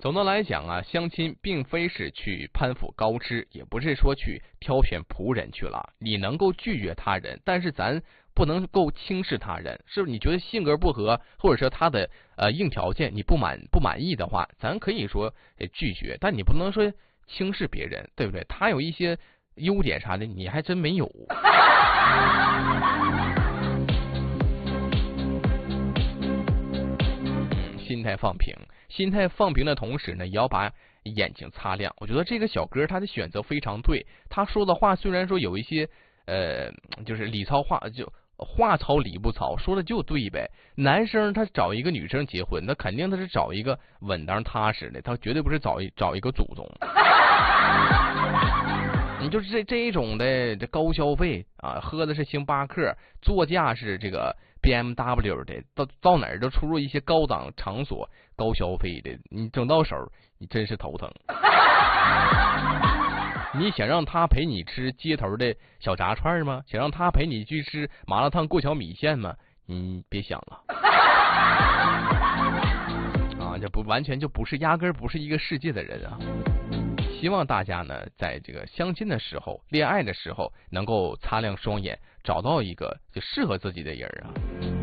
总的来讲啊，相亲并非是去攀附高枝，也不是说去挑选仆人去了。你能够拒绝他人，但是咱不能够轻视他人。是不是你觉得性格不合，或者说他的硬条件你不满意的话，咱可以说拒绝，但你不能说轻视别人，对不对？他有一些优点啥的，你还真没有。心态放平。心态放平的同时呢，也要把眼睛擦亮。我觉得这个小哥他的选择非常对，他说的话虽然说有一些就是理糙话，就话糙理不糙，说的就对呗。男生他找一个女生结婚，那肯定他是找一个稳当踏实的，他绝对不是找一个祖宗。你就是这一种的这高消费啊，喝的是星巴克，座驾是这个 BMW 的，到哪儿都出入一些高档场所，高消费的，你整到手你真是头疼。你想让他陪你吃街头的小炸串吗？想让他陪你去吃麻辣烫过桥米线吗？别想了。啊，这不完全就不是，压根儿不是一个世界的人啊。希望大家呢，在这个相亲的时候、恋爱的时候，能够擦亮双眼，找到一个就适合自己的人啊。